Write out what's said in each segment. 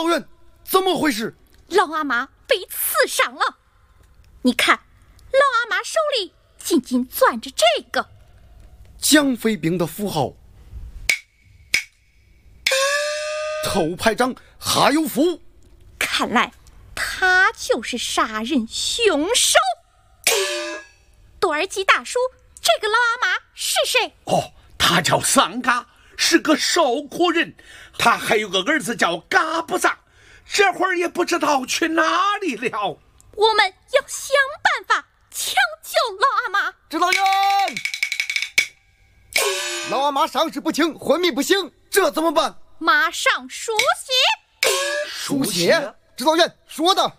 老员，怎么回事？ 老阿妈被刺伤了。你看，老阿妈手里紧紧攥着这个蒋匪兵的符号。头排长哈有福， 看来他就是杀人凶手。多尔基大叔，这个老阿妈是谁？ 哦，他叫桑嘎，是个受苦人。他还有个儿子叫嘎布萨，这会儿也不知道去哪里了。 我们要想办法抢救老阿妈。 指导员，老阿妈伤势不轻，昏迷不醒， 这怎么办？ 马上输血。 输血？指导员说的。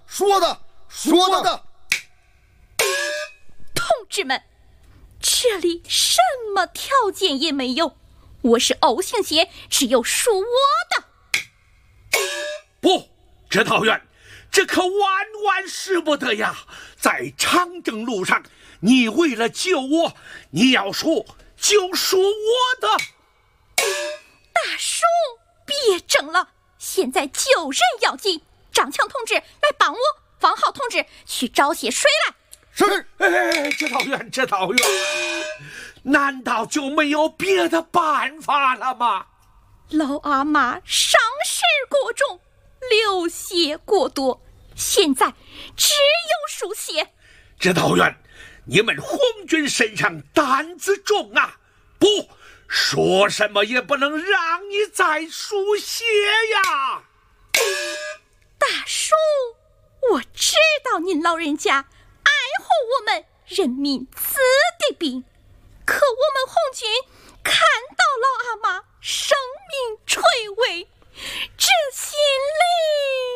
同志们，这里什么条件也没有，我是 O 型血，只有输我的。 不，指导员，这可万万使不得呀！在长征路上，你为了救我，你要输就输我的。 大叔，别争了，现在救人要紧。张强同志来帮我，方浩同志去找些水来。 是。 指导员，难道就没有别的办法了吗？ 老阿妈伤势过重，流血过多，现在只有输血。 指导员，你们红军身上担子重啊！不，说什么也不能让你再输血呀！ 大叔，我知道您老人家爱护我们人民子弟兵，可我们红军看到老阿妈生命垂危，